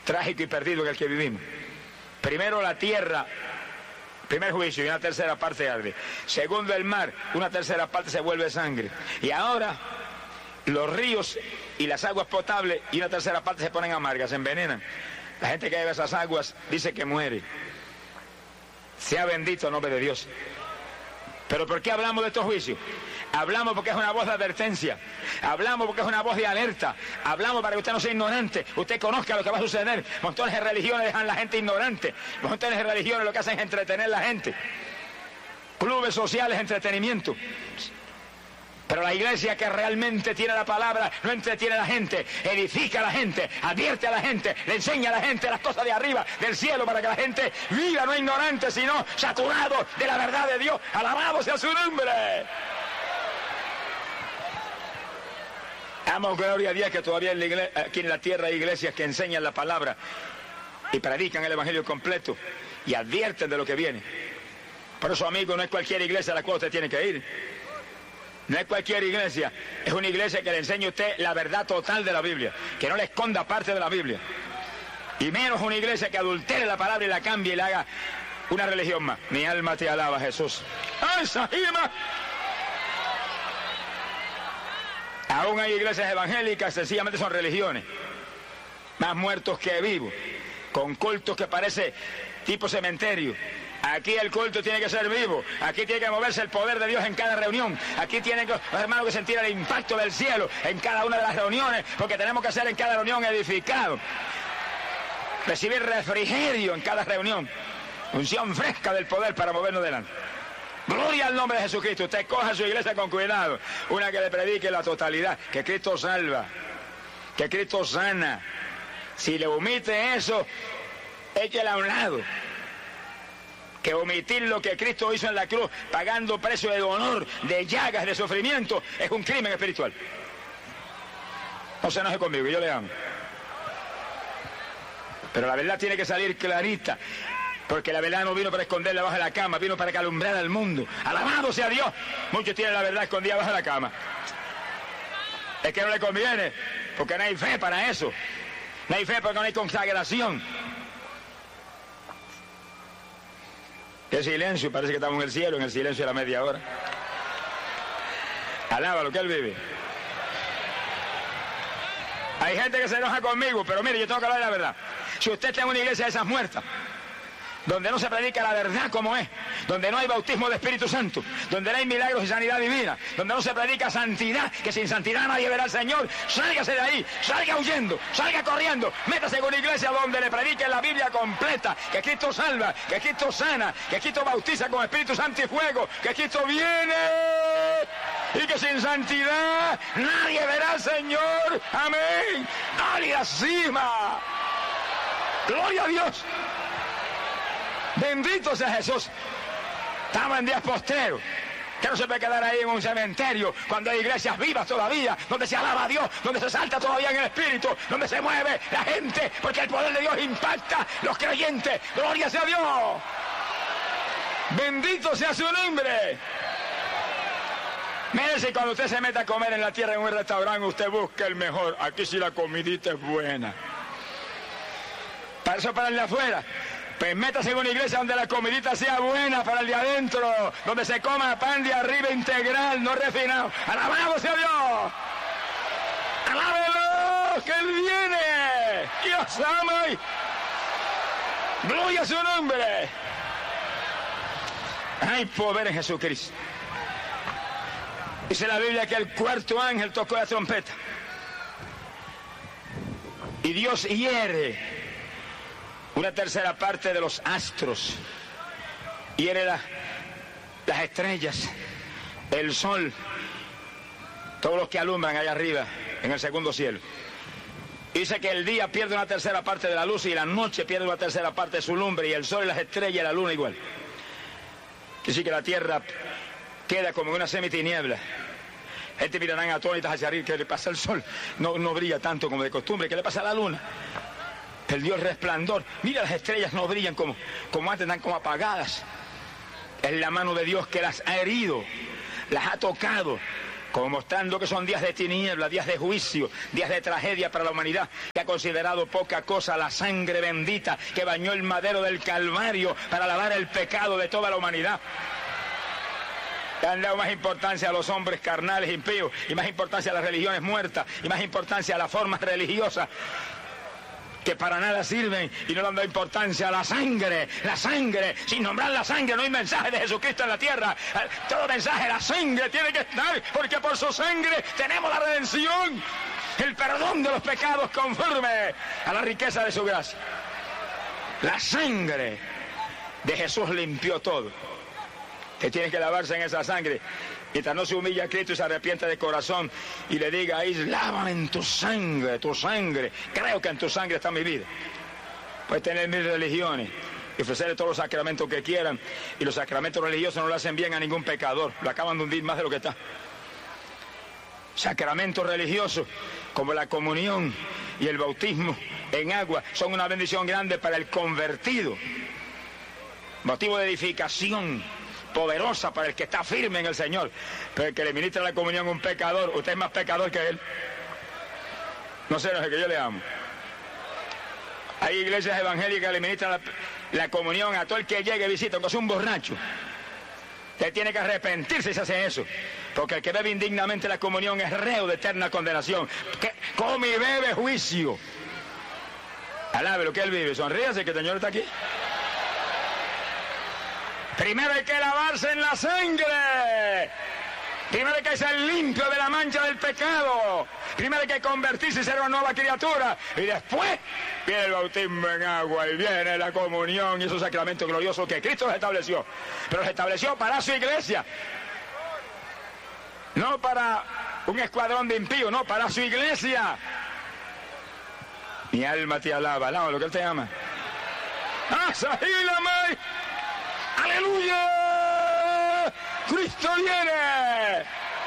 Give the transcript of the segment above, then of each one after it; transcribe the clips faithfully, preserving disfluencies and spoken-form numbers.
trágico y perdido en el que vivimos. Primero la tierra, primer juicio, y una tercera parte arde. Segundo el mar, una tercera parte se vuelve sangre. Y ahora los ríos y las aguas potables y una tercera parte se ponen amargas, se envenenan. La gente que bebe esas aguas dice que muere. Sea bendito el nombre de Dios. ¿Pero por qué hablamos de estos juicios? Hablamos porque es una voz de advertencia. Hablamos porque es una voz de alerta. Hablamos para que usted no sea ignorante. Usted conozca lo que va a suceder. Montones de religiones dejan a la gente ignorante. Montones de religiones lo que hacen es entretener a la gente. Clubes sociales, entretenimiento. Pero la iglesia que realmente tiene la palabra no entretiene a la gente, edifica a la gente, advierte a la gente, le enseña a la gente las cosas de arriba, del cielo, para que la gente viva no ignorante, sino saturado de la verdad de Dios. Alabado sea su nombre. Damos gloria a Dios que todavía en la iglesia, aquí en la tierra hay iglesias que enseñan la palabra y predican el evangelio completo y advierten de lo que viene. Por eso, amigo, no es cualquier iglesia a la cual usted tiene que ir. No es cualquier iglesia, es una iglesia que le enseñe a usted la verdad total de la Biblia, que no le esconda parte de la Biblia. Y menos una iglesia que adultere la palabra y la cambie y la haga una religión más. Mi alma te alaba, Jesús. ¡Ay, Sahima! Aún hay iglesias evangélicas, sencillamente son religiones. Más muertos que vivos, con cultos que parece tipo cementerio. Aquí el culto tiene que ser vivo, aquí tiene que moverse el poder de Dios en cada reunión, aquí tienen que, los hermanos que sentir el impacto del cielo en cada una de las reuniones, porque tenemos que ser en cada reunión edificados, recibir refrigerio en cada reunión, unción fresca del poder para movernos delante. Gloria al nombre de Jesucristo. Usted coja su iglesia con cuidado, una que le predique la totalidad, que Cristo salva, que Cristo sana. Si le omite eso, échela a un lado. Que omitir lo que Cristo hizo en la cruz, pagando precio de dolor, de llagas, de sufrimiento, es un crimen espiritual. No se enoje conmigo, yo le amo. Pero la verdad tiene que salir clarita, porque la verdad no vino para esconderla debajo de la cama, vino para que alumbrar al mundo. Alabado sea Dios. Muchos tienen la verdad escondida debajo de la cama. Es que no le conviene, porque no hay fe para eso. No hay fe porque no hay consagración. Qué silencio, parece que estamos en el cielo, en el silencio de la media hora. Alaba lo que él vive. Hay gente que se enoja conmigo, pero mire, yo tengo que hablar de la verdad. Si usted está en una iglesia de esas muertas, donde no se predica la verdad como es, donde no hay bautismo de Espíritu Santo, donde no hay milagros y sanidad divina, donde no se predica santidad, que sin santidad nadie verá al Señor, sálgase de ahí, salga huyendo, salga corriendo, métase en una iglesia donde le prediquen la Biblia completa, que Cristo salva, que Cristo sana, que Cristo bautiza con Espíritu Santo y fuego, que Cristo viene y que sin santidad nadie verá al Señor. Amén. ¡Ale a cima! ¡Gloria a Dios! Bendito sea Jesús. Estamos en días postreros, que no se puede quedar ahí en un cementerio cuando hay iglesias vivas todavía, donde se alaba a Dios, donde se salta todavía en el Espíritu, donde se mueve la gente, porque el poder de Dios impacta los creyentes. Gloria sea Dios. Bendito sea su nombre. Mire, si cuando usted se mete a comer en la tierra en un restaurante, usted busca el mejor. Aquí sí la comidita es buena. Para eso, para el de afuera. Pues métase en una iglesia donde la comidita sea buena para el de adentro, donde se coma pan de arriba integral, no refinado. ¡Alabado sea Dios! ¡Alábelo! ¡Que Él viene! ¡Dios ama! ¡Gloria a su nombre! ¡Hay poder en Jesucristo! Dice la Biblia que el cuarto ángel tocó la trompeta. Y Dios hiere una tercera parte de los astros, hiere la, las estrellas, el sol, todos los que alumbran allá arriba en el segundo cielo. Dice que el día pierde una tercera parte de la luz y la noche pierde una tercera parte de su lumbre, y el sol y las estrellas y la luna igual. Dice que la tierra queda como en una semitiniebla. Gente mirarán atónitas hacia arriba. ¿Qué le pasa al sol? No, no brilla tanto como de costumbre. ¿Qué le pasa a la luna? El Dios resplandor. Mira, las estrellas no brillan como, como antes, están como apagadas. Es la mano de Dios que las ha herido, las ha tocado, como mostrando que son días de tiniebla, días de juicio, días de tragedia para la humanidad, que ha considerado poca cosa la sangre bendita que bañó el madero del Calvario para lavar el pecado de toda la humanidad. Le han dado más importancia a los hombres carnales impíos, y más importancia a las religiones muertas, y más importancia a las formas religiosas que para nada sirven, y no le han dado importancia a la sangre, la sangre. Sin nombrar la sangre no hay mensaje de Jesucristo en la tierra. Todo mensaje, la sangre tiene que estar, porque por su sangre tenemos la redención, el perdón de los pecados conforme a la riqueza de su gracia. La sangre de Jesús limpió todo. Que tiene que lavarse en esa sangre. Mientras no se humilla a Cristo y se arrepiente de corazón y le diga ahí, lávame en tu sangre, tu sangre. Creo que en tu sangre está mi vida. Puedes tener mil religiones y ofrecerle todos los sacramentos que quieran, y los sacramentos religiosos no le hacen bien a ningún pecador. Lo acaban de hundir más de lo que está. Sacramentos religiosos como la comunión y el bautismo en agua son una bendición grande para el convertido. Motivo de edificación poderosa para el que está firme en el Señor. Pero el que le ministra la comunión a un pecador, usted es más pecador que él. No sé, no sé, que yo le amo. Hay iglesias evangélicas que le ministran la, la comunión a todo el que llegue y visita, aunque es un borracho. Usted tiene que arrepentirse si se hace eso, porque el que bebe indignamente la comunión es reo de eterna condenación. Que come y bebe juicio. Alabe lo que él vive, sonríase que el Señor está aquí. Primero hay que lavarse en la sangre. Primero hay que ser limpio de la mancha del pecado. Primero hay que convertirse y ser una nueva criatura. Y después viene el bautismo en agua y viene la comunión y esos sacramentos gloriosos que Cristo los estableció. Pero los estableció para su iglesia. No para un escuadrón de impíos, no, para su iglesia. Mi alma te alaba, alaba lo que Él te ama. ¡Asahílame! ¡Aleluya! ¡Cristo viene!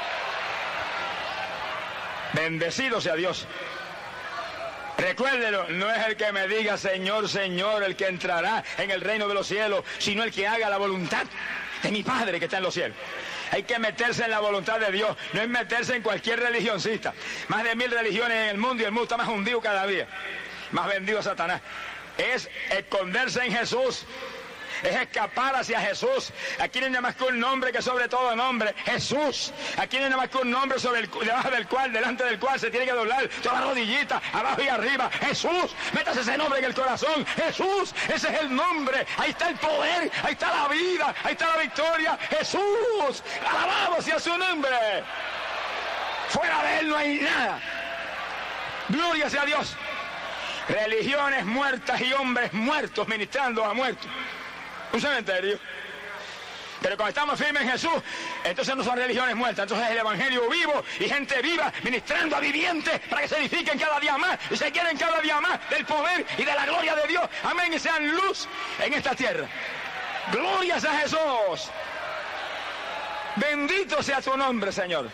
Bendecido sea Dios. Recuérdelo, no es el que me diga Señor, Señor el que entrará en el reino de los cielos, sino el que haga la voluntad de mi Padre que está en los cielos. Hay que meterse en la voluntad de Dios, no es meterse en cualquier religioncista. Más de mil religiones en el mundo y el mundo está más hundido cada día, más vendido a Satanás. Es esconderse en Jesús. Es escapar hacia Jesús. Aquí no hay nada más que un nombre que sobre todo nombre, Jesús. Aquí no hay nada más que un nombre sobre el, debajo del cual, delante del cual se tiene que doblar toda la rodillita, abajo y arriba. Jesús, métase ese nombre en el corazón. Jesús, ese es el nombre. Ahí está el poder, ahí está la vida, ahí está la victoria. Jesús, alabado sea su nombre. Fuera de él no hay nada. Gloria sea a Dios. Religiones muertas y hombres muertos ministrando a muertos. Un cementerio. Pero cuando estamos firmes en Jesús, entonces no son religiones muertas, entonces es el evangelio vivo y gente viva ministrando a vivientes para que se edifiquen cada día más y se quieren cada día más del poder y de la gloria de Dios. Amén, y sean luz en esta tierra. Glorias a Jesús. Bendito sea tu nombre, Señor.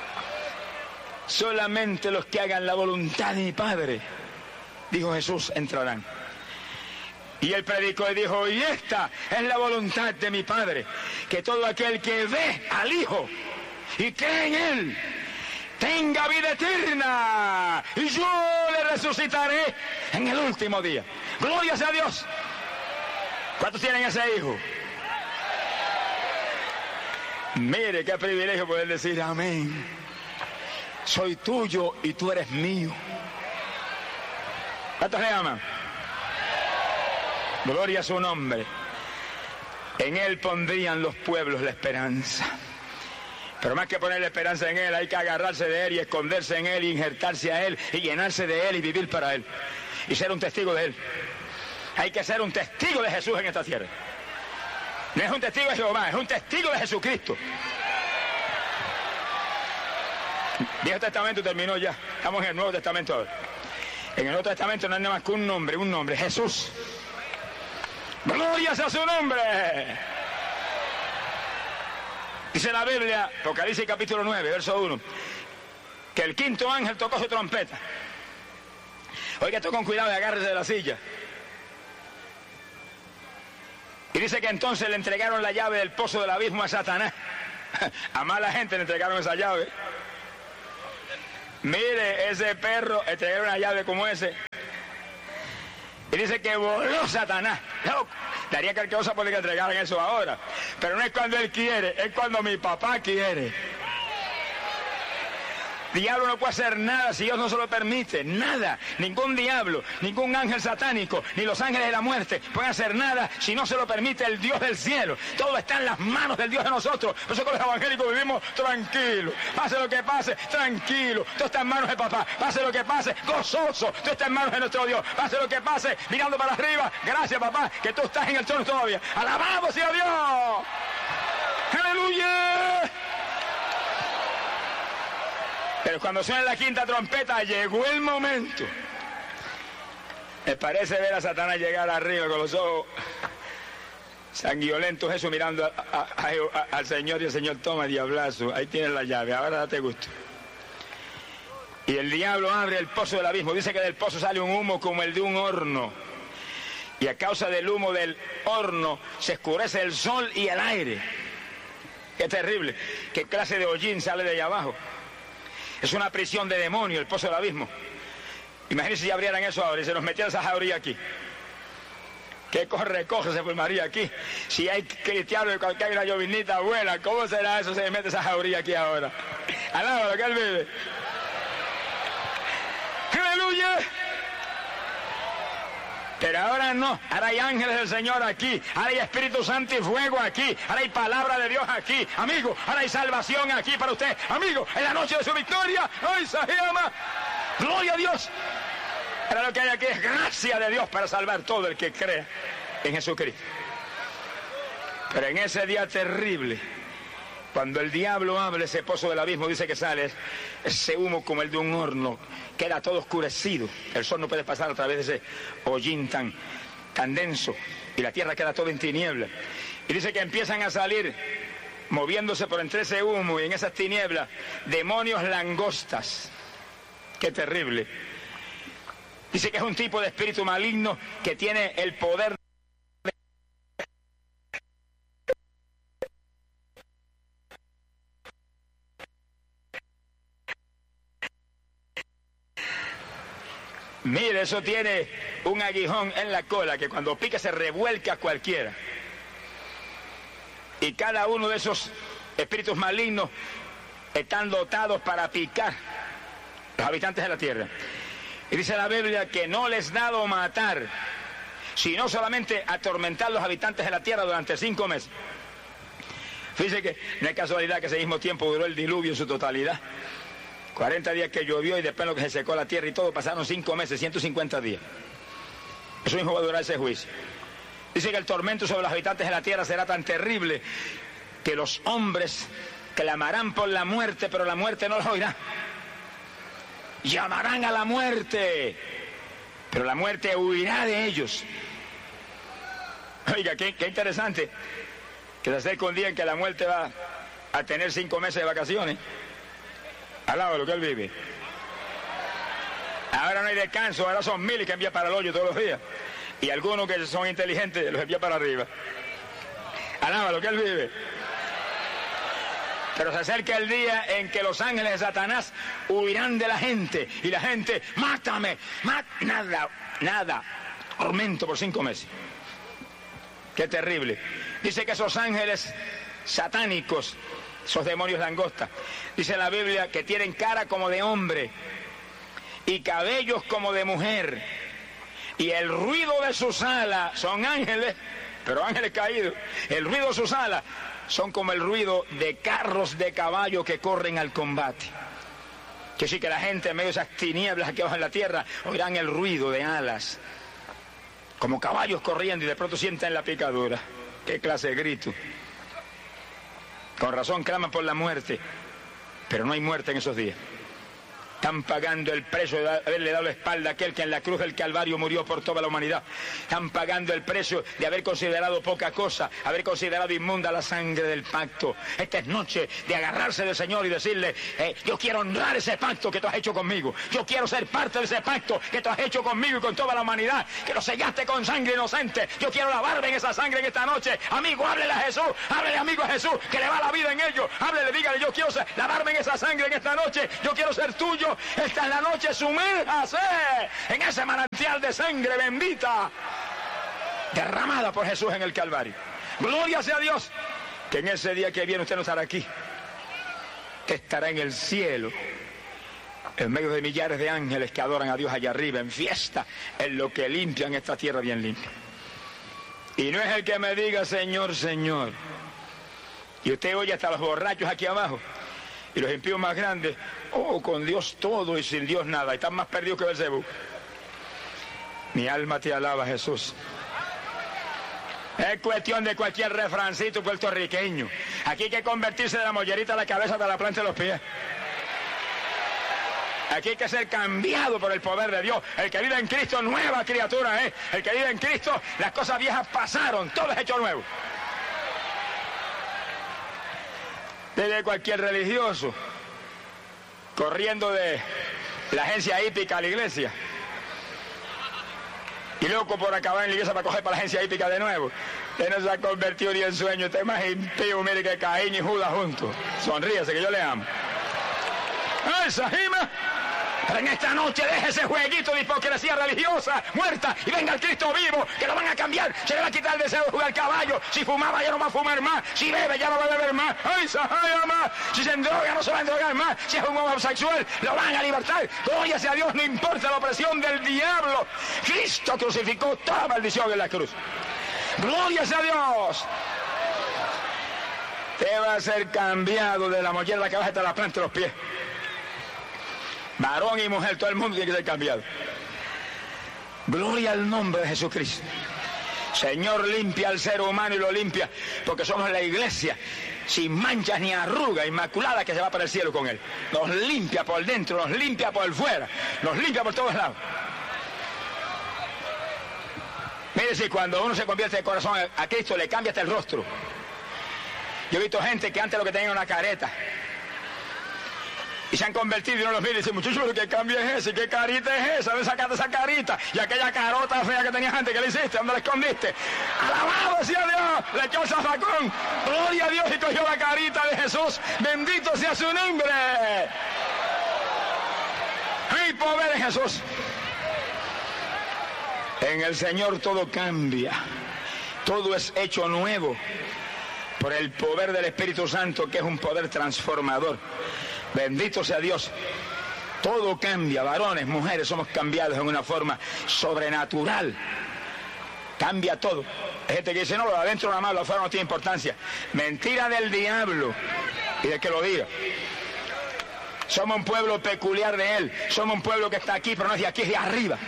Solamente los que hagan la voluntad de mi Padre, dijo Jesús, entrarán. Y él predicó y dijo, y esta es la voluntad de mi Padre, que todo aquel que ve al Hijo y cree en Él, tenga vida eterna, y yo le resucitaré en el último día. Gloria sea a Dios. ¿Cuántos tienen ese Hijo? Mire, qué privilegio poder decir amén. Soy tuyo y tú eres mío. ¿Cuántos le aman? Gloria a su nombre. En Él pondrían los pueblos la esperanza. Pero más que poner la esperanza en Él, hay que agarrarse de Él y esconderse en Él y injertarse a Él y llenarse de Él y vivir para Él. Y ser un testigo de Él. Hay que ser un testigo de Jesús en esta tierra. No es un testigo de Jehová, es un testigo de Jesucristo. Viejo Testamento terminó ya. Estamos en el Nuevo Testamento ahora. En el Nuevo Testamento no hay nada más que un nombre, un nombre, Jesús. ¡Gloria sea su nombre! Dice la Biblia, Apocalipsis capítulo nueve, verso uno, que el quinto ángel tocó su trompeta. Oiga esto con cuidado y agárrese de la silla. Y dice que entonces le entregaron la llave del pozo del abismo a Satanás. A mala gente le entregaron esa llave. Mire, ese perro entregar una llave como ese. Y dice que voló Satanás. No, daría cualquier cosa por que entregaran eso ahora. Pero no es cuando él quiere, es cuando mi papá quiere. Diablo no puede hacer nada si Dios no se lo permite, nada, ningún diablo, ningún ángel satánico, ni los ángeles de la muerte pueden hacer nada si no se lo permite el Dios del cielo. Todo está en las manos del Dios de nosotros. Por eso con los evangélicos vivimos tranquilos, pase lo que pase, tranquilo, todo está en manos de papá, pase lo que pase, gozoso, todo está en manos de nuestro Dios, pase lo que pase, mirando para arriba, gracias papá, que tú estás en el trono todavía, alabamos a Dios, aleluya. Pero cuando suena la quinta trompeta, llegó el momento. Me parece ver a Satanás llegar arriba con los ojos sanguinolentos, eso mirando a, a, a, a, al Señor, y el Señor toma diablazo. Ahí tienes la llave, ahora date gusto. Y el diablo abre el pozo del abismo. Dice que del pozo sale un humo como el de un horno. Y a causa del humo del horno se oscurece el sol y el aire. Qué terrible. Qué clase de hollín sale de allá abajo. Es una prisión de demonio, el pozo del abismo. Imagínense si abrieran eso ahora y se nos metieran esa jauría aquí. ¿Qué corre, coge se formaría aquí? Si hay cristianos que hay una llovinita buena, ¿cómo será eso? Se mete esa jauría aquí ahora. Alábalo, que él vive. ¡Aleluya! Pero ahora no, ahora hay ángeles del Señor aquí, ahora hay Espíritu Santo y fuego aquí, ahora hay palabra de Dios aquí, amigo, ahora hay salvación aquí para usted, amigo, en la noche de su victoria, ¡ay, se llama! ¡Gloria a Dios! Ahora lo que hay aquí es gracia de Dios para salvar todo el que crea en Jesucristo. Pero en ese día terrible, cuando el diablo abre ese pozo del abismo, dice que sale ese humo como el de un horno, queda todo oscurecido, el sol no puede pasar a través de ese hollín tan, tan denso, y la tierra queda toda en tinieblas. Y dice que empiezan a salir, moviéndose por entre ese humo y en esas tinieblas, demonios langostas. ¡Qué terrible! Dice que es un tipo de espíritu maligno que tiene el poder Mire, eso tiene un aguijón en la cola que cuando pica se revuelca a cualquiera. Y cada uno de esos espíritus malignos están dotados para picar a los habitantes de la tierra. Y dice la Biblia que no les ha dado matar, sino solamente atormentar a los habitantes de la tierra durante cinco meses. Fíjese que no es casualidad que ese mismo tiempo duró el diluvio en su totalidad. cuarenta días que llovió y después lo que se secó la tierra y todo, pasaron cinco meses, ciento cincuenta días. Eso mismo va a durar ese juicio. Dice que el tormento sobre los habitantes de la tierra será tan terrible que los hombres clamarán por la muerte, pero la muerte no los oirá. Llamarán a la muerte, pero la muerte huirá de ellos. Oiga, qué, qué interesante que se acerca un día en que la muerte va a tener cinco meses de vacaciones. Al lado de lo que él vive. Ahora no hay descanso, ahora son miles que envía para el hoyo todos los días. Y algunos que son inteligentes los envía para arriba. Al lado de lo que él vive. Pero se acerca el día en que los ángeles de Satanás huirán de la gente. Y la gente, mátame, mát nada, nada. Tormento por cinco meses. Qué terrible. Dice que esos ángeles satánicos, esos demonios langostas, dice la Biblia que tienen cara como de hombre y cabellos como de mujer, y el ruido de sus alas, son ángeles, pero ángeles caídos, el ruido de sus alas son como el ruido de carros de caballo que corren al combate. Que sí, que la gente en medio de esas tinieblas aquí abajo en la tierra oirán el ruido de alas, como caballos corriendo, y de pronto sienten la picadura. Qué clase de grito. Con razón claman por la muerte, pero no hay muerte en esos días. Están pagando el precio de haberle dado la espalda a aquel que en la cruz del Calvario murió por toda la humanidad. Están pagando el precio de haber considerado poca cosa, haber considerado inmunda la sangre del pacto. Esta es noche de agarrarse del Señor y decirle, eh, yo quiero honrar ese pacto que tú has hecho conmigo. Yo quiero ser parte de ese pacto que tú has hecho conmigo y con toda la humanidad, que lo sellaste con sangre inocente. Yo quiero lavarme en esa sangre en esta noche. Amigo, háblele a Jesús, háblele amigo a Jesús, que le va la vida en ello. Háblele, dígale, yo quiero ser, lavarme en esa sangre en esta noche. Yo quiero ser tuyo. esta es la noche, sumérjase en ese manantial de sangre bendita derramada por Jesús en el Calvario. Gloria sea a Dios, que en ese día que viene usted no estará aquí, que estará en el cielo, en medio de millares de ángeles que adoran a Dios allá arriba, en fiesta, en lo que limpian esta tierra bien limpia. Y no es el que me diga Señor, Señor. Y usted oye hasta los borrachos aquí abajo, y los impíos más grandes, oh, con Dios todo y sin Dios nada, y están más perdidos que Belzebú. Mi alma te alaba, Jesús. Es cuestión de cualquier refrancito puertorriqueño. Aquí hay que convertirse de la mollerita a la cabeza hasta la planta de los pies. Aquí hay que ser cambiado por el poder de Dios. El que vive en Cristo, nueva criatura es. ¿eh? El que vive en Cristo, las cosas viejas pasaron, todo es hecho nuevo. Desde cualquier religioso, corriendo de la agencia hípica a la iglesia, y loco por acabar en la iglesia para coger para la agencia hípica de nuevo. Usted no se ha convertido ni en sueño, usted es más impío, mire, que Caín y Judas juntos. Sonríese que yo le amo. ¡Ay, Sajima! Pero en esta noche deje ese jueguito de hipocresía religiosa, muerta, y venga el Cristo vivo, que lo van a cambiar. Se le va a quitar el deseo de jugar caballo. Si fumaba ya no va a fumar más. Si bebe ya no va a beber más. ¡Ay, Sajima! Si se endroga no se va a endrogar más. Si es un homosexual, lo van a libertar. Gloria sea a Dios, no importa la opresión del diablo. Cristo crucificó toda maldición en la cruz. Gloria sea a Dios. Te va a ser cambiado de la mollera de la cabeza hasta la planta de los pies. Varón y mujer, todo el mundo tiene que ser cambiado. Gloria al nombre de Jesucristo. Señor, limpia al ser humano y lo limpia, porque somos la iglesia sin manchas ni arrugas, inmaculada, que se va para el cielo con él. Nos limpia por dentro, nos limpia por fuera, nos limpia por todos lados. Mire, si cuando uno se convierte de corazón a Cristo, le cambia hasta el rostro. Yo he visto gente que antes lo que tenía una careta, y se han convertido y uno los mira y dice, muchachos, ¿qué cambio es ese? ¿Qué carita es esa? ¿Dónde sacaste esa carita? Y aquella carota fea que tenías antes, ¿qué le hiciste? ¿Dónde la escondiste? ¡Alabado sea Dios! Le echó el zafacón. ¡Gloria a Dios! Y cogió la carita de Jesús. ¡Bendito sea su nombre! ¡Ay, poder de Jesús! En el Señor todo cambia. Todo es hecho nuevo por el poder del Espíritu Santo, que es un poder transformador. Bendito sea Dios. Todo cambia, varones, mujeres, somos cambiados en una forma sobrenatural. Cambia todo. Hay gente que dice, no, lo de adentro nada más, lo de afuera no tiene importancia. Mentira del diablo y de que lo diga. Somos un pueblo peculiar de él. Somos un pueblo que está aquí, pero no es de aquí, es de arriba.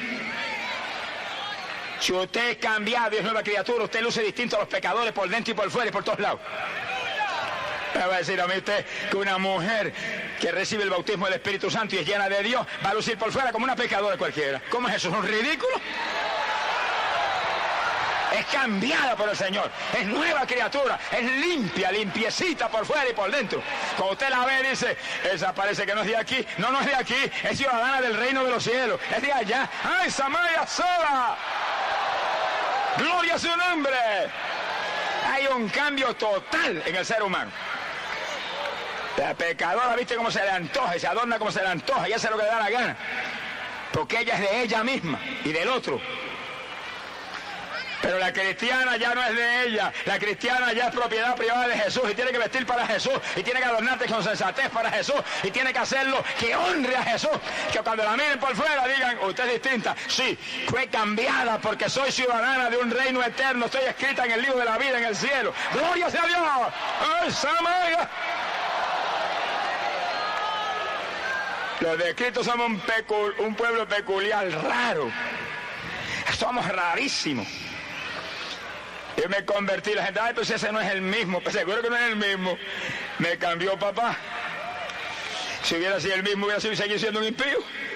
Si usted es cambiado y es nueva criatura, usted luce distinto a los pecadores por dentro y por fuera y por todos lados. Me va a decir a mí usted que una mujer que recibe el bautismo del Espíritu Santo y es llena de Dios va a lucir por fuera como una pecadora cualquiera. ¿Cómo es eso? ¿Es un ridículo? Es cambiada por el Señor, es nueva criatura, es limpia, limpiecita por fuera y por dentro. Cuando usted la ve dice, esa parece que no es de aquí. No, no es de aquí, es ciudadana del reino de los cielos, es de allá. ¡Ay, Samaya sola! ¡Gloria a su nombre! Hay un cambio total en el ser humano. La pecadora, viste cómo se le antoja, y se adorna como se le antoja, y hace lo que le da la gana, porque ella es de ella misma y del otro. Pero la cristiana ya no es de ella, la cristiana ya es propiedad privada de Jesús, y tiene que vestir para Jesús, y tiene que adornarse con sensatez para Jesús, y tiene que hacerlo que honre a Jesús, que cuando la miren por fuera digan, usted es distinta. Sí, fue cambiada porque soy ciudadana de un reino eterno, estoy escrita en el libro de la vida en el cielo. ¡Gloria sea a Dios! ¡Ay, Samaya! Los descritos somos un, pecu- un pueblo peculiar, raro. Somos rarísimos. Yo me convertí, la gente, ay, pues ese no es el mismo. Pues seguro que no es el mismo. Me cambió papá. Si hubiera sido el mismo, hubiera seguido siendo un impío.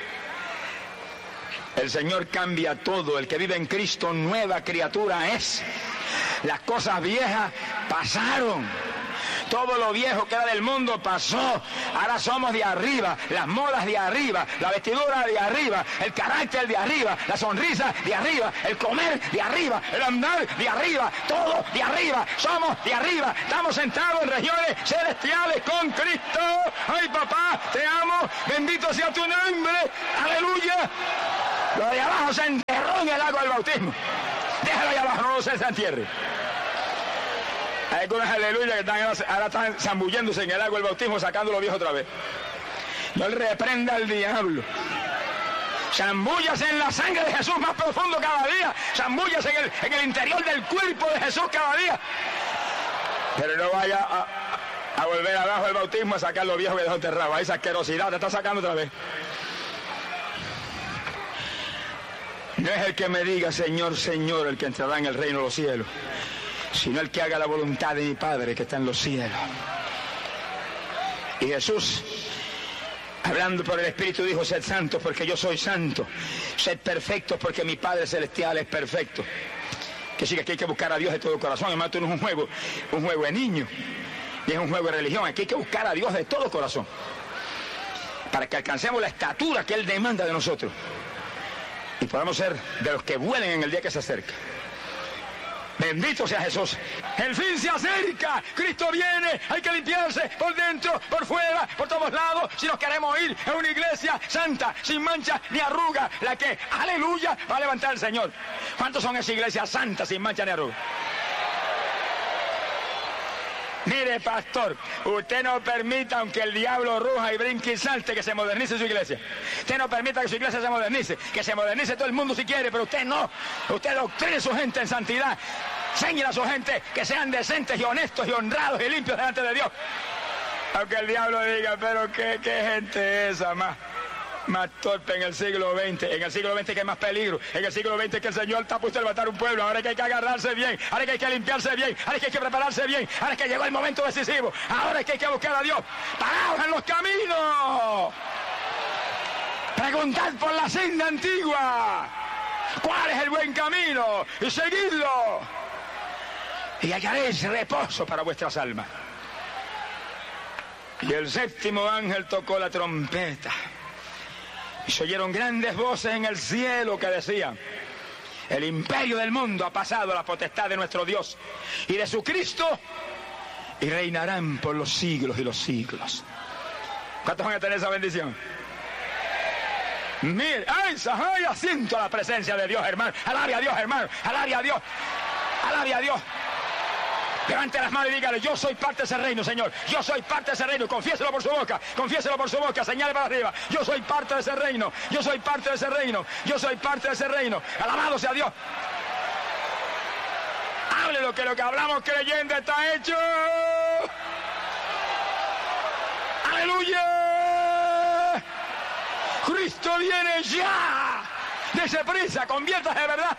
El Señor cambia todo. El que vive en Cristo, nueva criatura es. Las cosas viejas pasaron. Todo lo viejo que era del mundo pasó. Ahora somos de arriba, las modas de arriba, la vestidura de arriba, el carácter de arriba, la sonrisa de arriba, el comer de arriba, el andar de arriba, todo de arriba. Somos de arriba, estamos sentados en regiones celestiales con Cristo. Ay, papá, te amo, bendito sea tu nombre, aleluya. Lo de abajo se enterró en el agua del bautismo. Déjalo ahí abajo, no lo se entierre. Hay algunas aleluya que están, ahora están zambulléndose en el agua del bautismo, sacándolo viejo otra vez. No le reprenda al diablo. Zambúllase en la sangre de Jesús más profundo cada día. Zambúllase en el, en el interior del cuerpo de Jesús cada día. Pero no vaya a, a volver abajo del bautismo a sacar lo viejo que dejó enterrado. Ahí esa asquerosidad te está sacando otra vez. No es el que me diga Señor, Señor, el que entrará en el reino de los cielos, sino el que haga la voluntad de mi Padre que está en los cielos. Y Jesús, hablando por el Espíritu, dijo: sed santos porque yo soy santo, sed perfectos porque mi Padre celestial es perfecto. Que sí, que aquí hay que buscar a Dios de todo corazón. Además, esto no es un juego, un juego de niños, y es un juego de religión. Aquí hay que buscar a Dios de todo corazón, para que alcancemos la estatura que Él demanda de nosotros, y podamos ser de los que vuelen en el día que se acerca. Bendito sea Jesús. El fin se acerca. Cristo viene. Hay que limpiarse por dentro, por fuera, por todos lados. Si nos queremos ir a una iglesia santa, sin mancha ni arruga, la que, aleluya, va a levantar el Señor. ¿Cuántos son esas iglesias santas, sin mancha ni arruga? Mire, pastor, usted no permita, aunque el diablo ruja y brinque y salte, que se modernice su iglesia. Usted no permita que su iglesia se modernice, que se modernice todo el mundo si quiere, pero usted no. Usted doctrine a su gente en santidad. Enseñe a su gente que sean decentes y honestos y honrados y limpios delante de Dios. Aunque el diablo diga, pero qué, qué gente es esa más, más torpe en el siglo veinte. En el siglo veinte que hay más peligro. En el siglo veinte que el Señor está puesto a levantar un pueblo. Ahora que hay que agarrarse bien. Ahora que hay que limpiarse bien. Ahora que hay que prepararse bien. Ahora que llegó el momento decisivo. Ahora que hay que buscar a Dios. ¡Paraos en los caminos! Preguntad por la senda antigua. ¿Cuál es el buen camino? Y seguidlo. Y hallaréis reposo para vuestras almas. Y el séptimo ángel tocó la trompeta. Y se oyeron grandes voces en el cielo que decían: el imperio del mundo ha pasado a la potestad de nuestro Dios y de su Cristo, y reinarán por los siglos y los siglos. ¿Cuántos van a tener esa bendición? Mire, ay, ay, asiento a la presencia de Dios, hermano. Alabe a Dios, hermano. Alabe a Dios. Alabe a Dios. Levante las manos y dígale: yo soy parte de ese reino, Señor. Yo soy parte de ese reino. Confiéselo por su boca. Confiéselo por su boca. Señale para arriba. Yo soy parte de ese reino. Yo soy parte de ese reino. Yo soy parte de ese reino. Alabado sea Dios. Hable lo que lo que hablamos creyendo está hecho. ¡Aleluya! Cristo viene ya. Dese prisa. Conviértase de verdad.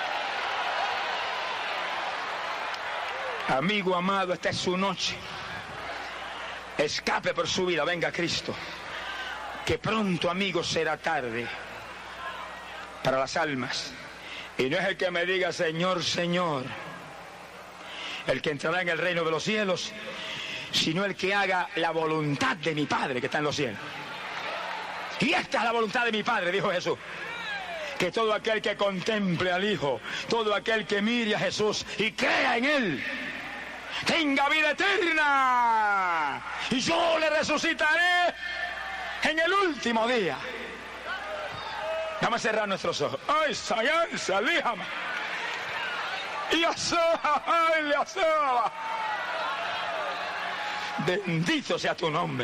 Amigo amado, esta es su noche. Escape por su vida, venga Cristo. Que pronto, amigo, será tarde para las almas. Y no es el que me diga Señor, Señor, el que entrará en el reino de los cielos, sino el que haga la voluntad de mi Padre que está en los cielos. Y esta es la voluntad de mi Padre, dijo Jesús: que todo aquel que contemple al Hijo, todo aquel que mire a Jesús y crea en Él, tenga vida eterna, y yo le resucitaré en el último día. Vamos a cerrar nuestros ojos. Ay, Sayán, salíjame. Y asoja, ay, le asoja. Bendito sea tu nombre.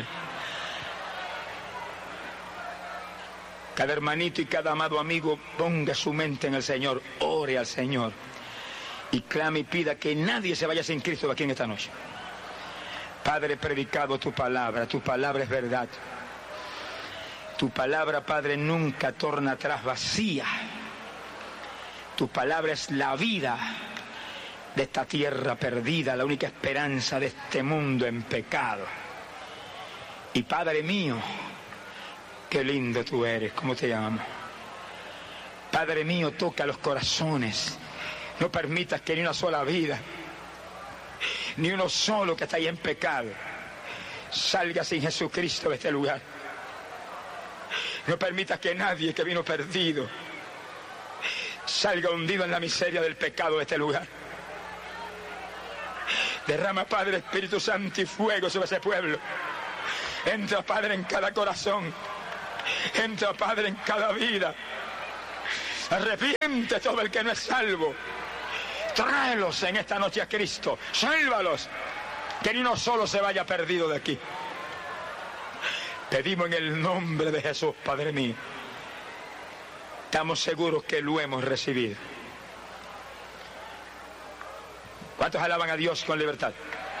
Cada hermanito y cada amado amigo ponga su mente en el Señor, ore al Señor y clame y pida que nadie se vaya sin Cristo de aquí en esta noche. Padre, he predicado tu palabra, tu palabra es verdad. Tu palabra, Padre, nunca torna atrás vacía. Tu palabra es la vida de esta tierra perdida, la única esperanza de este mundo en pecado. Y Padre mío, qué lindo tú eres, ¿cómo te llamo? Padre mío, toca los corazones. No permitas que ni una sola vida ni uno solo que está ahí en pecado salga sin Jesucristo de este lugar. No permitas que nadie que vino perdido salga hundido en la miseria del pecado de este lugar. Derrama, Padre, Espíritu Santo y fuego sobre ese pueblo. Entra, Padre, en cada corazón. Entra, Padre, en cada vida. Arrepiente todo el que no es salvo. Tráelos en esta noche a Cristo. Sálvalos. Que ni uno solo se vaya perdido de aquí. Pedimos en el nombre de Jesús, Padre mío. Estamos seguros que lo hemos recibido. ¿Cuántos alaban a Dios con libertad?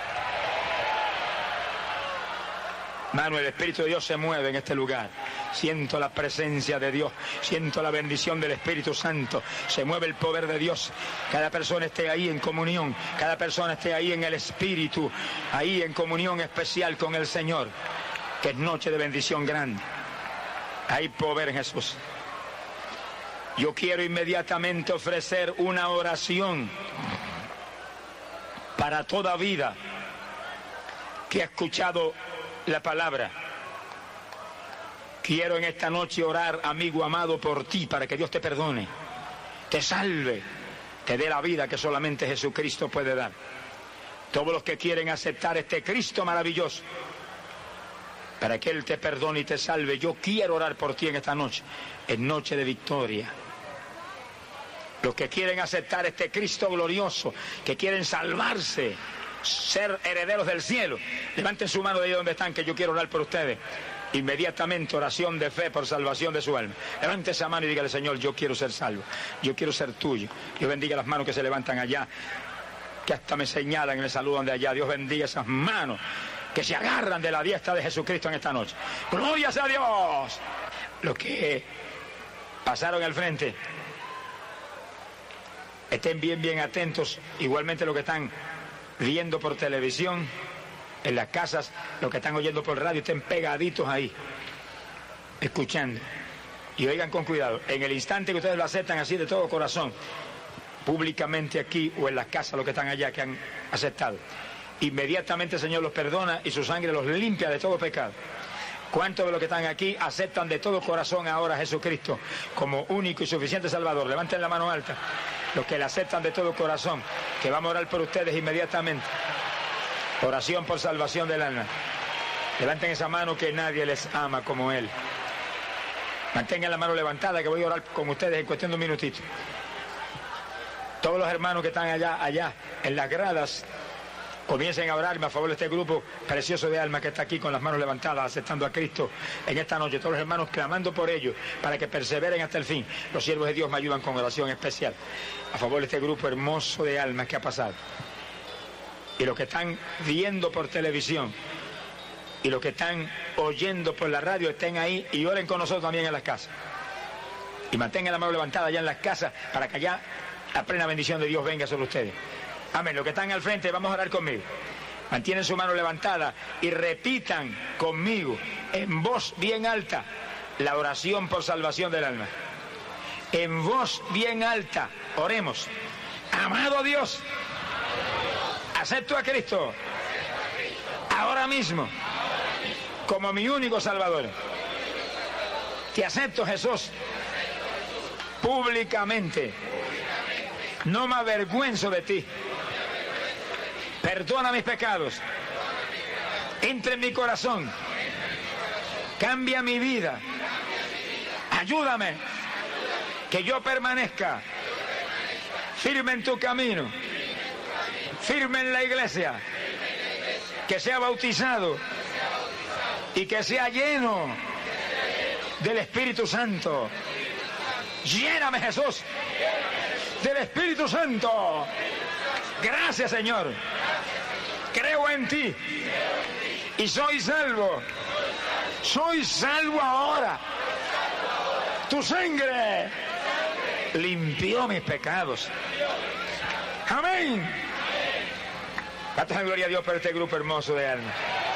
Mano, el Espíritu de Dios se mueve en este lugar. Siento la presencia de Dios, siento la bendición del Espíritu Santo, se mueve el poder de Dios. Cada persona esté ahí en comunión, cada persona esté ahí en el Espíritu, ahí en comunión especial con el Señor, que es noche de bendición grande. Hay poder en Jesús. Yo quiero inmediatamente ofrecer una oración para toda vida que ha escuchado la palabra. Quiero en esta noche orar, amigo amado, por ti, para que Dios te perdone, te salve, te dé la vida que solamente Jesucristo puede dar. Todos los que quieren aceptar este Cristo maravilloso, para que Él te perdone y te salve, yo quiero orar por ti en esta noche, en noche de victoria. Los que quieren aceptar este Cristo glorioso, que quieren salvarse, ser herederos del cielo, levanten su mano de ahí donde están, que yo quiero orar por ustedes. Inmediatamente oración de fe por salvación de su alma. Levante esa mano y dígale: Señor, yo quiero ser salvo, yo quiero ser tuyo. Dios bendiga las manos que se levantan allá, que hasta me señalan y me saludan de allá. Dios bendiga esas manos que se agarran de la diestra de Jesucristo en esta noche. ¡Gloria a Dios! Los que pasaron al frente, estén bien, bien atentos. Igualmente los que están viendo por televisión, en las casas, los que están oyendo por radio, estén pegaditos ahí, escuchando. Y oigan con cuidado. En el instante que ustedes lo aceptan así de todo corazón, públicamente aquí o en las casas, los que están allá, que han aceptado, inmediatamente el Señor los perdona y su sangre los limpia de todo pecado. ¿Cuántos de los que están aquí aceptan de todo corazón ahora a Jesucristo como único y suficiente Salvador? Levanten la mano alta. Los que le aceptan de todo corazón, que vamos a orar por ustedes inmediatamente. Oración por salvación del alma. Levanten esa mano, que nadie les ama como Él. Mantengan la mano levantada, que voy a orar con ustedes en cuestión de un minutito. Todos los hermanos que están allá, allá, en las gradas, comiencen a orarme a favor de este grupo precioso de almas que está aquí con las manos levantadas, aceptando a Cristo en esta noche. Todos los hermanos clamando por ellos, para que perseveren hasta el fin. Los siervos de Dios me ayudan con oración especial a favor de este grupo hermoso de almas que ha pasado. Y los que están viendo por televisión y los que están oyendo por la radio, estén ahí y oren con nosotros también en las casas. Y mantengan la mano levantada allá en las casas, para que allá la plena bendición de Dios venga sobre ustedes. Amén. Los que están al frente, vamos a orar conmigo. Mantienen su mano levantada y repitan conmigo en voz bien alta la oración por salvación del alma. En voz bien alta, oremos. Amado Dios, acepto a Cristo ahora mismo como mi único Salvador. Te acepto, Jesús, públicamente. No me avergüenzo de ti. Perdona mis pecados. Entra en mi corazón. Cambia mi vida. Ayúdame que yo permanezca firme en tu camino, firme en la iglesia, que sea bautizado y que sea lleno del Espíritu Santo. Lléname, Jesús, del Espíritu Santo. Gracias, Señor. Creo en ti y soy salvo. Soy salvo ahora. Tu sangre limpió mis pecados. Amén. Damos gloria a Dios por este grupo hermoso de almas.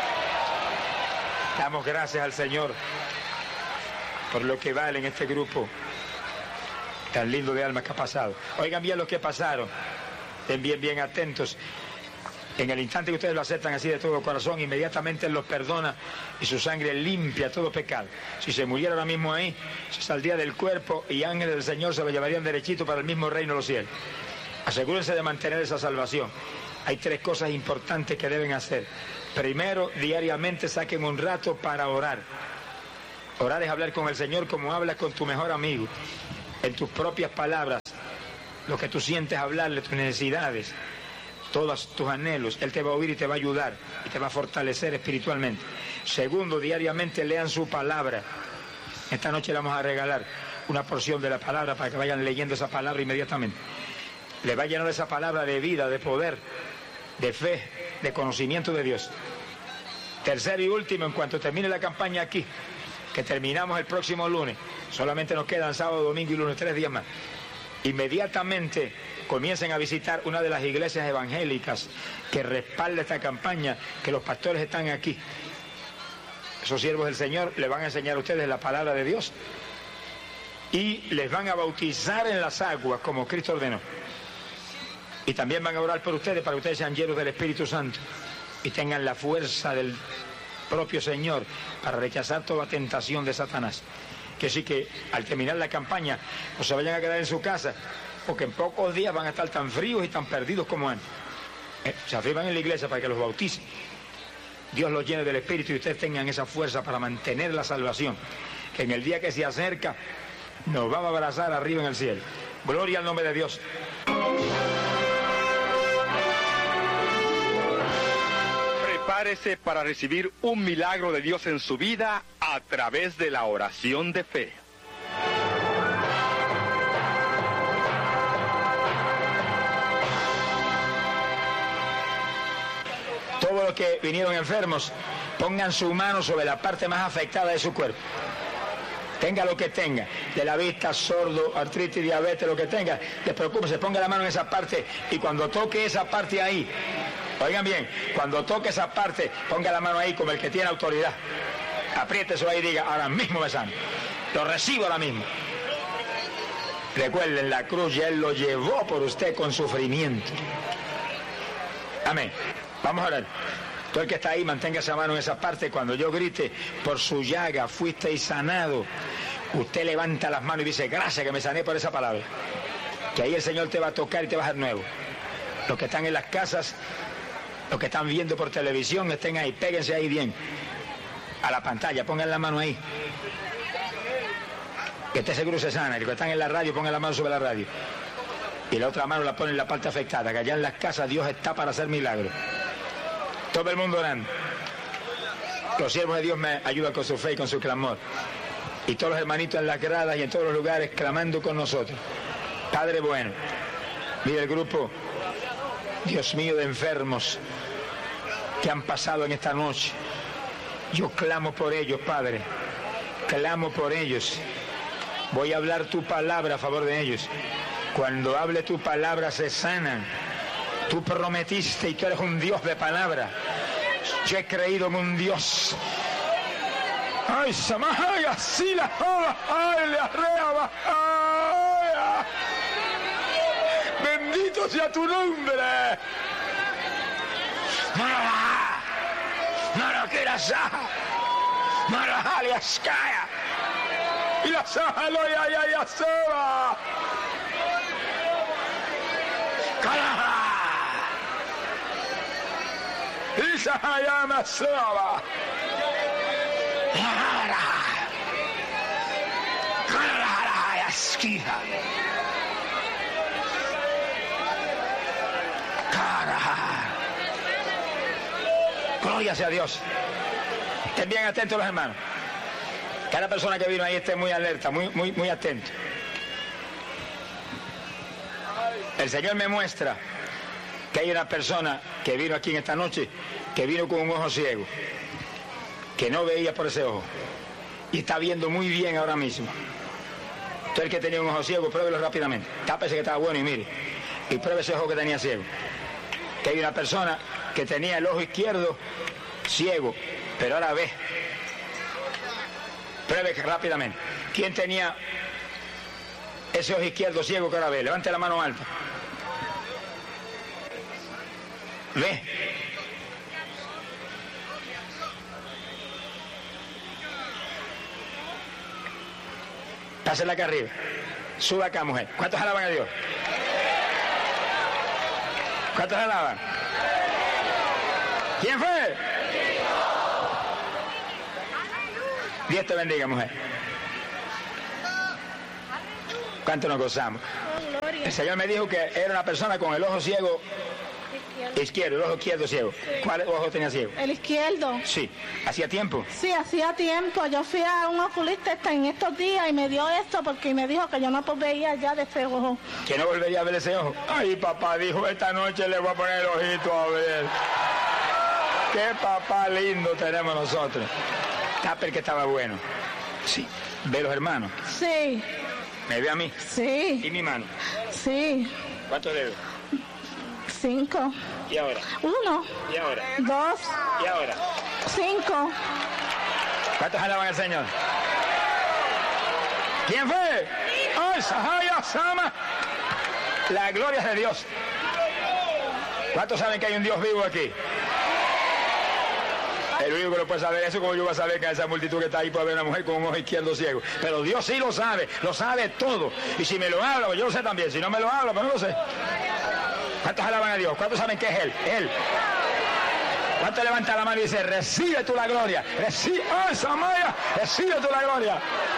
Damos gracias al Señor por lo que vale en este grupo tan lindo de almas que ha pasado. Oigan bien los que pasaron. Estén bien, bien atentos. En el instante que ustedes lo aceptan así de todo corazón, inmediatamente Él los perdona y su sangre limpia todo pecado. Si se muriera ahora mismo ahí, se saldría del cuerpo y ángeles del Señor se lo llevarían derechito para el mismo reino de los cielos. Asegúrense de mantener esa salvación. Hay tres cosas importantes que deben hacer. Primero, diariamente saquen un rato para orar. Orar es hablar con el Señor como hablas con tu mejor amigo, en tus propias palabras, lo que tú sientes hablarle, tus necesidades, todos tus anhelos. Él te va a oír y te va a ayudar y te va a fortalecer espiritualmente. Segundo, diariamente lean su palabra. Esta noche le vamos a regalar una porción de la palabra para que vayan leyendo esa palabra inmediatamente. Les va a llenar esa palabra de vida, de poder, de fe, de conocimiento de Dios. Tercero y último, en cuanto termine la campaña aquí, que terminamos el próximo lunes, solamente nos quedan sábado, domingo y lunes, tres días más. Inmediatamente comiencen a visitar una de las iglesias evangélicas que respalda esta campaña, que los pastores están aquí. Esos siervos del Señor les van a enseñar a ustedes la palabra de Dios y les van a bautizar en las aguas como Cristo ordenó. Y también van a orar por ustedes para que ustedes sean llenos del Espíritu Santo y tengan la fuerza del propio Señor para rechazar toda tentación de Satanás. Que sí que al terminar la campaña no se vayan a quedar en su casa, porque en pocos días van a estar tan fríos y tan perdidos como antes. Eh, se afirman en la iglesia para que los bauticen. Dios los llene del Espíritu y ustedes tengan esa fuerza para mantener la salvación, que en el día que se acerca nos vamos a abrazar arriba en el cielo. Gloria al nombre de Dios. Prepárese para recibir un milagro de Dios en su vida a través de la oración de fe. Todos los que vinieron enfermos, pongan su mano sobre la parte más afectada de su cuerpo. Tenga lo que tenga, de la vista, sordo, artritis, diabetes, lo que tenga, despreocúpese, ponga la mano en esa parte y cuando toque esa parte ahí, oigan bien, cuando toque esa parte, ponga la mano ahí como el que tiene autoridad. Apriétese ahí y diga, ahora mismo me sano. Lo recibo ahora mismo. Recuerden, la cruz ya Él lo llevó por usted con sufrimiento. Amén. Vamos a orar. Todo el que está ahí, mantenga esa mano en esa parte. Cuando yo grite, por su llaga fuisteis sanado, usted levanta las manos y dice, gracias que me sané por esa palabra. Que ahí el Señor te va a tocar y te va a dar nuevo. Los que están en las casas, los que están viendo por televisión, estén ahí, péguense ahí bien. A la pantalla, pongan la mano ahí. Que esté seguro se sana. Y los que están en la radio, pongan la mano sobre la radio. Y la otra mano la ponen en la parte afectada, que allá en las casas Dios está para hacer milagros. Todo el mundo orando. Los siervos de Dios me ayudan con su fe y con su clamor. Y todos los hermanitos en las gradas y en todos los lugares clamando con nosotros. Padre bueno, mira el grupo, Dios mío, de enfermos que han pasado en esta noche. Yo clamo por ellos, Padre. Clamo por ellos. Voy a hablar tu palabra a favor de ellos. Cuando hable tu palabra se sanan. Tú prometiste y tú eres un Dios de palabra. Yo he creído en un Dios. Ay, Samaya, sí la joda, ay, la reaba, ay. Bendito sea tu nombre. Mara, Mara, que la saja, Mara, aliaskaya, y la saja lo ya ya ya soba. Caraja. Isa hayama soba. Gloria sea a Dios. Estén bien atentos los hermanos. Cada persona que vino ahí esté muy alerta, muy, muy, muy atento. El Señor me muestra que hay una persona que vino aquí en esta noche, que vino con un ojo ciego, que no veía por ese ojo, y está viendo muy bien ahora mismo. Entonces el que tenía un ojo ciego, pruébelo rápidamente, tápese que estaba bueno y mire, y pruebe ese ojo que tenía ciego. Que hay una persona que tenía el ojo izquierdo ciego, pero ahora ve. Pruebe rápidamente. ¿Quién tenía ese ojo izquierdo ciego que ahora ve? Levante la mano alta. Ve. Pásela acá arriba. Suba acá, mujer. ¿Cuántos alaban a Dios? ¿Cuántos alaban? ¿Quién fue? Dios te bendiga, mujer. ¿Cuánto nos gozamos? El Señor me dijo que era una persona con el ojo ciego izquierdo, izquierdo el ojo izquierdo ciego. ¿Cuál ojo tenía ciego? El izquierdo. Sí. ¿Hacía tiempo? Sí, hacía tiempo. Yo fui a un oculista en estos días y me dio esto porque me dijo que yo no veía ya de ese ojo. ¿Que no volvería a ver ese ojo? Ay, papá dijo, esta noche le voy a poner el ojito a ver. Qué papá lindo tenemos nosotros. Tapper que estaba bueno. Sí. ¿Ve los hermanos? Sí. ¿Me ve a mí? Sí. ¿Y mi mano? Sí. ¿Cuántos dedos? Cinco. ¿Y ahora? Uno. ¿Y ahora? Dos. ¿Y ahora? Cinco. ¿Cuántos alaban al Señor? ¿Quién fue? ¡Ay, Sahaya Sama! La gloria es de Dios. ¿Cuántos saben que hay un Dios vivo aquí? El único que lo puede saber eso, como yo voy a saber que esa multitud que está ahí puede haber una mujer con un ojo izquierdo ciego. Pero Dios sí lo sabe, lo sabe todo. Y si me lo habla, pues yo lo sé también. Si no me lo habla, pues no lo sé. ¿Cuántos alaban a Dios? ¿Cuántos saben que es Él? Él. ¿Cuántos levanta la mano y dice, recibe tú la gloria? Recibe, ¡ay, Samaya! Recibe tú la gloria.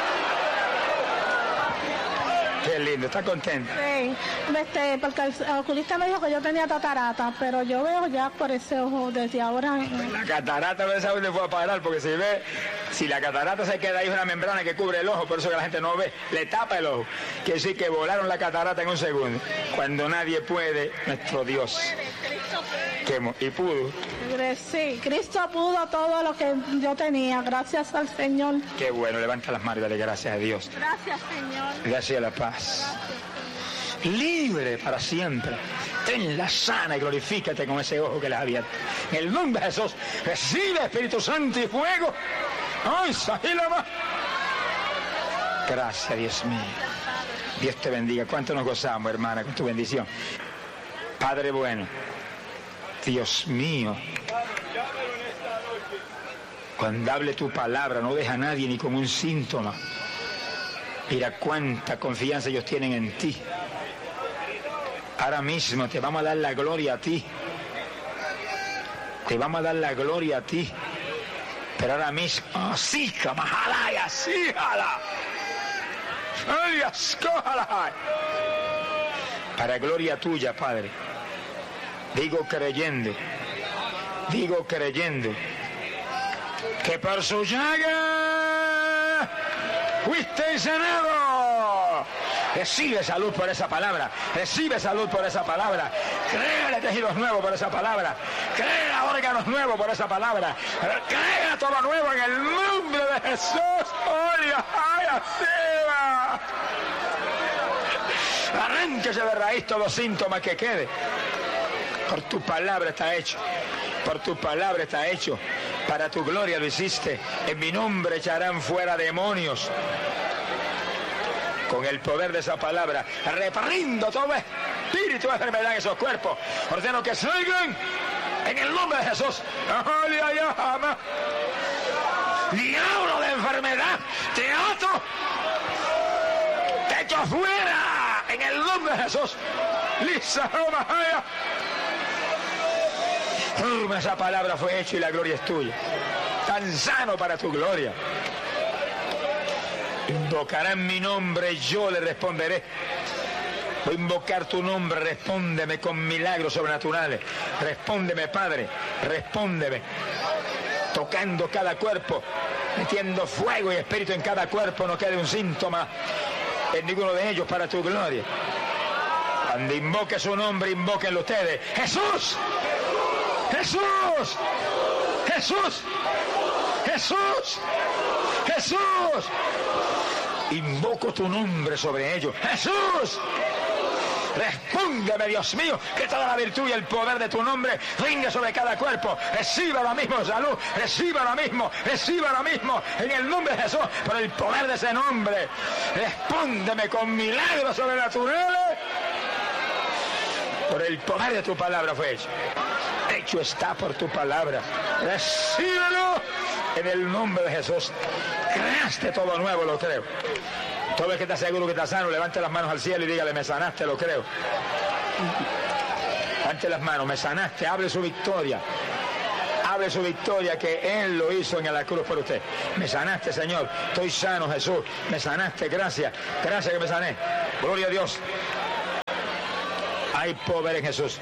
Qué lindo, ¿está contento? Sí, este, porque el oculista me dijo que yo tenía catarata, pero yo veo ya por ese ojo desde ahora. La catarata no sabe dónde fue a parar, porque si ve, si la catarata se queda ahí, es una membrana que cubre el ojo, por eso que la gente no ve, le tapa el ojo. Quiere decir que volaron la catarata en un segundo. Cuando nadie puede, nuestro Dios. ¿Qué, y pudo? Sí, Cristo pudo todo lo que yo tenía, gracias al Señor. Qué bueno, levanta las manos y dale gracias a Dios. Gracias, Señor. Gracias a la paz. Libre para siempre. Tenla sana y glorifícate con ese ojo que le has abierto. En el nombre de Jesús, recibe Espíritu Santo y fuego. ¡Ay, Sahilama! Gracias, Dios mío. Dios te bendiga. ¿Cuánto nos gozamos, hermana, con tu bendición? Padre bueno, Dios mío, cuando hable tu palabra, no deja a nadie ni con un síntoma. Mira cuánta confianza ellos tienen en ti. Ahora mismo te vamos a dar la gloria a ti. Te vamos a dar la gloria a ti. Pero ahora mismo, oh, sí, majalaya, sí, jala. Ay, escójala. Para gloria tuya, Padre. Digo creyendo, digo creyendo, que por su llaga fuiste sanado. Recibe salud por esa palabra, recibe salud por esa palabra, créale tejidos nuevos por esa palabra, créale órganos nuevos por esa palabra, créale todo nuevo en el nombre de Jesús. ¡Oye, ay, así! Arránquese de raíz todos los síntomas que quede. Por tu palabra está hecho, por tu palabra está hecho, para tu gloria lo hiciste. En mi nombre echarán fuera demonios. Con el poder de esa palabra, reprendo todo espíritu de enfermedad en esos cuerpos. Ordeno que salgan en el nombre de Jesús. Diablo de enfermedad, te ato, te echo fuera en el nombre de Jesús. Lisa, esa palabra fue hecha y la gloria es tuya. Tan sano para tu gloria. Invocarán mi nombre y yo le responderé. Voy a invocar tu nombre, respóndeme con milagros sobrenaturales. Respóndeme, Padre, respóndeme. Tocando cada cuerpo, metiendo fuego y espíritu en cada cuerpo, no quede un síntoma en ninguno de ellos para tu gloria. Cuando invoque su nombre, invóquenlo ustedes. ¡Jesús! ¡Jesús! ¡Jesús! ¡Jesús! ¡Jesús! Invoco tu nombre sobre ellos. ¡Jesús! Respóndeme, Dios mío, que toda la virtud y el poder de tu nombre venga sobre cada cuerpo. Reciba ahora mismo salud, reciba ahora mismo, reciba ahora mismo, en el nombre de Jesús, por el poder de ese nombre. Respóndeme con milagros sobrenaturales. Por el poder de tu palabra fue hecho. hecho está por tu palabra. Recíbelo en el nombre de Jesús. Creaste todo nuevo, lo creo. Todo el que está seguro que está sano, levante las manos al cielo y dígale, me sanaste, lo creo. Levante las manos, me sanaste, hable su victoria. Hable su victoria que Él lo hizo en la cruz por usted. Me sanaste, Señor. Estoy sano, Jesús. Me sanaste, gracias. Gracias que me sané. Gloria a Dios. Hay poder en Jesús.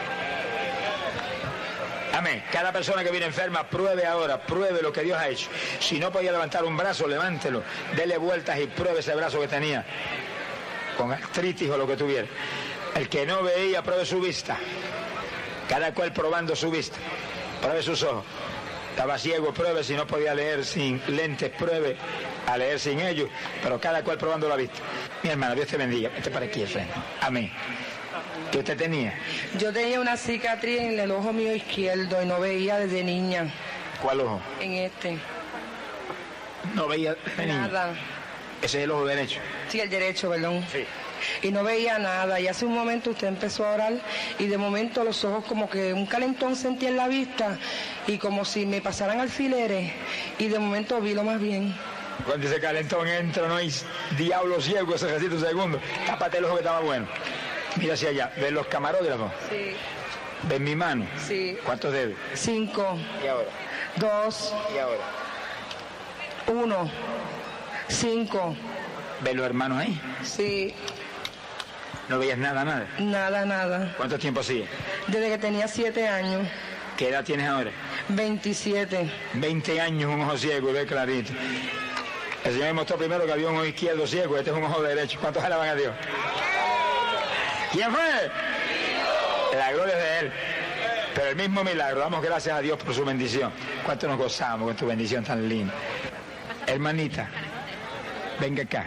Amén. Cada persona que viene enferma, pruebe ahora, pruebe lo que Dios ha hecho. Si no podía levantar un brazo, levántelo. Dele vueltas y pruebe ese brazo que tenía. Con artritis o lo que tuviera. El que no veía, pruebe su vista. Cada cual probando su vista. Pruebe sus ojos. Estaba ciego, pruebe. Si no podía leer sin lentes, pruebe a leer sin ellos. Pero cada cual probando la vista. Mi hermana, Dios te bendiga. Este para aquí, frente. Amén. ¿Qué usted tenía? Yo tenía una cicatriz en el ojo mío izquierdo y no veía desde niña. ¿Cuál ojo? En este. No veía desde niña. Nada. Ese es el ojo derecho. Sí, el derecho, perdón. Sí. Y no veía nada. Y hace un momento usted empezó a orar y de momento los ojos como que un calentón sentí en la vista y como si me pasaran alfileres y de momento vi lo más bien. Cuando ese calentón entra, no hay diablo ciego, ese recito un segundo. Tápate el ojo que estaba bueno. Mira hacia allá. ¿Ven los camarógrafos? Sí. ¿Ven mi mano? Sí. ¿Cuántos dedos? Cinco. ¿Y ahora? Dos. ¿Y ahora? Uno. Cinco. ¿Ven los hermanos ahí? Sí. ¿No veías nada, nada? Nada, nada. ¿Cuánto tiempo sigue? Desde que tenía siete años. ¿Qué edad tienes ahora? Veintisiete. Veinte años, un ojo ciego y ve clarito. El Señor me mostró primero que había un ojo izquierdo ciego, este es un ojo derecho. ¿Cuántos alaban a Dios? ¿Quién fue? La gloria es de Él. Pero el mismo milagro, damos gracias a Dios por su bendición. ¿Cuánto nos gozamos con tu bendición tan linda? Hermanita, venga acá.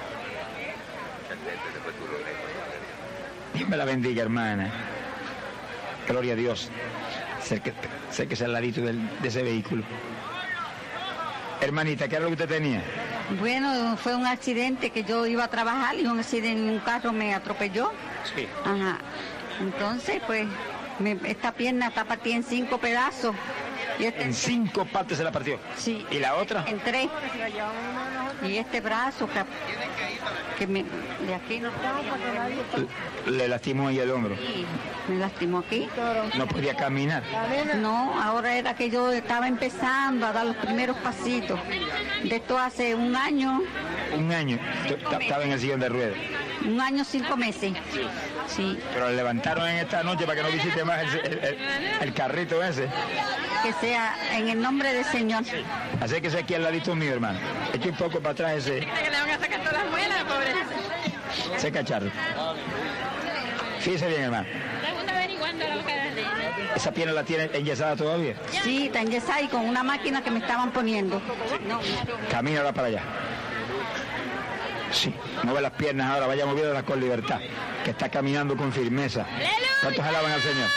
Dios me la bendiga, hermana. Gloria a Dios. Acérquese al ladito del, de ese vehículo. Hermanita, ¿qué era lo que usted tenía? Bueno, fue un accidente que yo iba a trabajar y un accidente, un carro me atropelló. Sí. Ajá. Entonces, pues, me, esta pierna está partida en cinco pedazos. Y este, En cinco partes se la partió. Sí. ¿Y la otra? En tres. Y este brazo que, que me, de aquí no Le lastimó ahí el hombro. sí, me lastimó aquí. No podía caminar. No, ahora era que yo estaba empezando a dar los primeros pasitos. De esto hace un año, Un año. Estaba en el sillón de ruedas. un año, cinco meses. Sí, Pero le levantaron en esta noche para que no visite más el, el, el, el carrito ese. que sea en el nombre del Señor. Así que se aquí al ladito mío, hermano. Eche un poco para atrás ese. Que le van a sacar todas las muelas, pobre. Ese cacharro. Fíjese bien, hermano. Estamos averiguando la boca de la ¿Esa pierna la tiene enyesada todavía? Sí, está enyesada y con una máquina que me estaban poniendo. No, Camina ahora para allá. Sí, mueve las piernas ahora, vaya moviéndolas con libertad. Que está caminando con firmeza. ¿Cuántos alaban al Señor?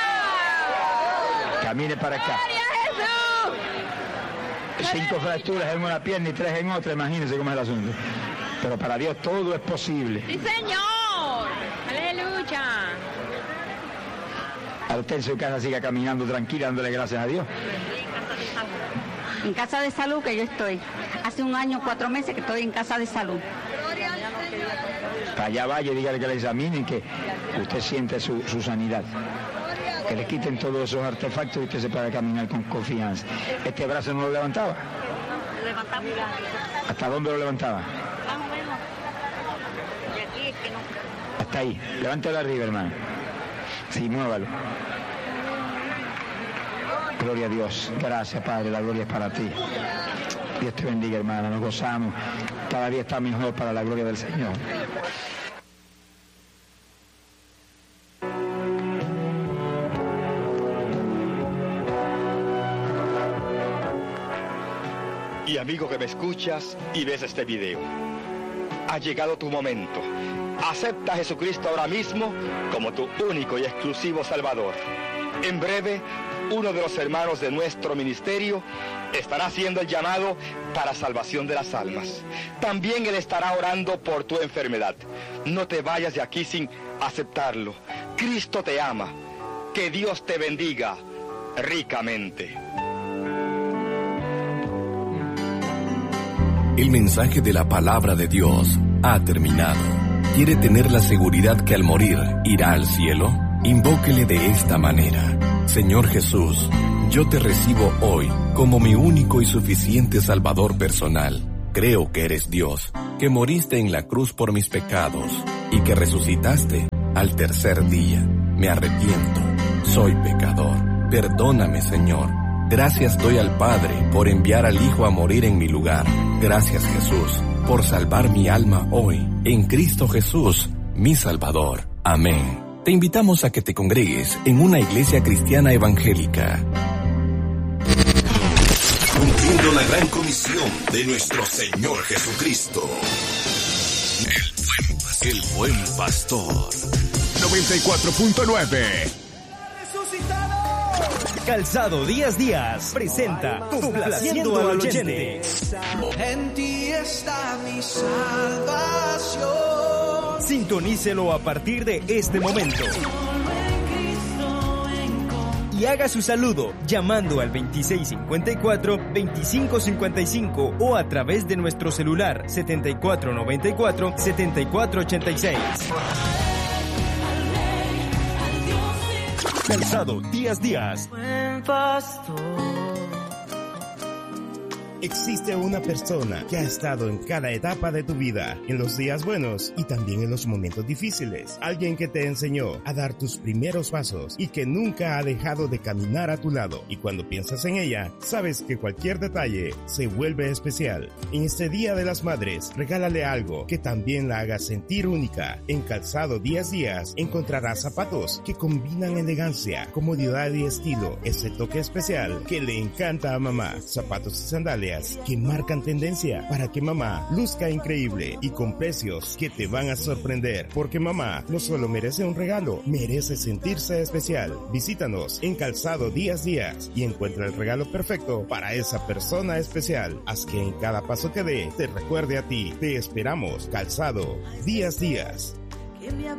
Camine para acá. Cinco fracturas en una pierna y tres en otra, imagínense cómo es el asunto. Pero para Dios todo es posible. ¡Sí, señor! ¡Aleluya! A usted en su casa siga caminando tranquila, dándole gracias a Dios. en casa de salud que yo estoy. Hace un año, cuatro meses que estoy en casa de salud. Para allá vaya y dígale que le examinen, que usted siente su, su sanidad. Que le quiten todos esos artefactos y usted se pueda caminar con confianza. ¿Este brazo no lo levantaba? Lo levantamos ya. ¿Hasta dónde lo levantaba? Más o menos. De aquí es que no. Hasta ahí. Levántalo arriba, hermano. Sí, muévalo. Gloria a Dios. Gracias, Padre. La gloria es para ti. Dios te bendiga, hermana. Nos gozamos. Cada día está mejor para la gloria del Señor. Y amigo que me escuchas y ves este video, ha llegado tu momento. Acepta a Jesucristo ahora mismo como tu único y exclusivo Salvador. En breve, uno de los hermanos de nuestro ministerio estará haciendo el llamado para salvación de las almas. También él estará orando por tu enfermedad. No te vayas de aquí sin aceptarlo. Cristo te ama. Que Dios te bendiga ricamente. El mensaje de la palabra de Dios ha terminado. ¿Quiere tener la seguridad que al morir irá al cielo? Invóquele de esta manera: Señor Jesús, yo te recibo hoy como mi único y suficiente Salvador personal. Creo que eres Dios, que moriste en la cruz por mis pecados y que resucitaste al tercer día. Me arrepiento, soy pecador. Perdóname, Señor. Gracias doy al Padre por enviar al Hijo a morir en mi lugar. Gracias, Jesús, por salvar mi alma hoy, en Cristo Jesús, mi Salvador. Amén. Te invitamos a que te congregues en una iglesia cristiana evangélica. Cumpliendo la gran comisión de nuestro Señor Jesucristo. El buen, el buen pastor. noventa y cuatro punto nueve. Calzado Díaz Díaz presenta Complaciendo al Oyente. En ti está mi salvación. Sintonícelo a partir de este momento. Y haga su saludo llamando al veintiséis cincuenta y cuatro, veinticinco cincuenta y cinco o a través de nuestro celular setenta y cuatro noventa y cuatro, setenta y cuatro ochenta y seis. Calzado Díaz Díaz. Buen pastor. Existe una persona que ha estado en cada etapa de tu vida, en los días buenos y también en los momentos difíciles. Alguien que te enseñó a dar tus primeros pasos y que nunca ha dejado de caminar a tu lado. Y cuando piensas en ella, sabes que cualquier detalle se vuelve especial. En este Día de las Madres, regálale algo que también la haga sentir única. En Calzado Díaz Díaz encontrarás zapatos que combinan elegancia, comodidad y estilo. Ese toque especial que le encanta a mamá. Zapatos y sandalias que marcan tendencia para que mamá luzca increíble y con precios que te van a sorprender, porque mamá no solo merece un regalo, merece sentirse especial. Visítanos en Calzado Díaz Díaz y encuentra el regalo perfecto para esa persona especial. Haz que en cada paso que dé te recuerde a ti. Te esperamos. Calzado Díaz Díaz. Que me